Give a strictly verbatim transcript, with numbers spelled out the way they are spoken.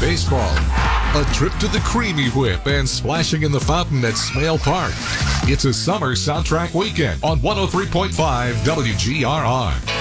baseball, a trip to the Creamy Whip, and splashing in the fountain at Smale Park. It's a summer soundtrack weekend on one oh three point five W G R R.